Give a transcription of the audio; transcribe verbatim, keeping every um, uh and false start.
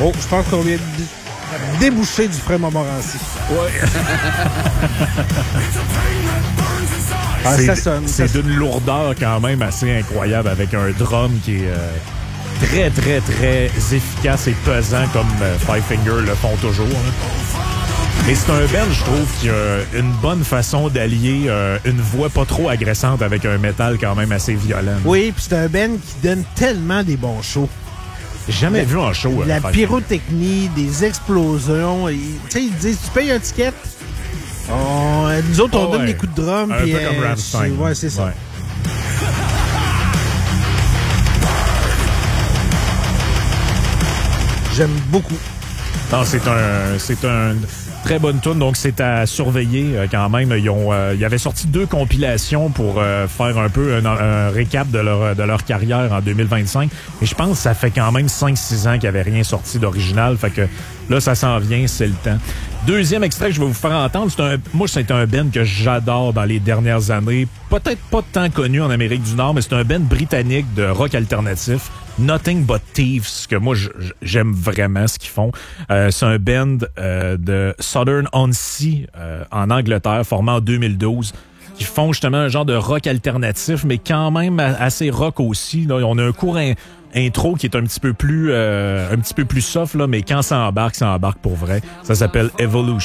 Oh, je pense qu'on vient de déboucher du Frère Montmorency. Ouais. Ah, c'est ça sonne, c'est ça d'une lourdeur quand même assez incroyable avec un drum qui est euh, très, très, très efficace et pesant comme euh, Five Finger le font toujours. Hein. Et c'est un band, je trouve, qui a une bonne façon d'allier euh, une voix pas trop agressante avec un métal quand même assez violent. Oui, puis c'est un band qui donne tellement des bons shows. Jamais la, vu en show. La euh, pyrotechnie, des explosions. Tu sais, ils disent, tu payes un ticket. On, nous autres, on oh, donne ouais. des coups de drum. Un pis, peu euh, comme Rammstein. c'est, ouais, c'est ça. Ouais. J'aime beaucoup. Non, c'est un, c'est un très bonne tune, donc c'est à surveiller euh, quand même. Ils ont, euh, ils avaient sorti deux compilations pour euh, faire un peu un, un récap de leur de leur carrière en deux mille vingt-cinq. Et je pense que ça fait quand même cinq six ans qu'il n'y avait rien sorti d'original. Fait que là, ça s'en vient, c'est le temps. Deuxième extrait que je vais vous faire entendre, c'est un, moi, c'est un band que j'adore dans les dernières années. Peut-être pas tant connu en Amérique du Nord, mais c'est un band britannique de rock alternatif. Nothing But Thieves, que moi, j'aime vraiment ce qu'ils font. Euh, c'est un band euh, de Southern-on-Sea euh, en Angleterre, formé en deux mille douze. Qui font justement un genre de rock alternatif, mais quand même assez rock aussi. Là, on a un court in- intro qui est un petit peu plus euh, un petit peu plus soft, là, mais quand ça embarque, ça embarque pour vrai. Ça s'appelle Evolution.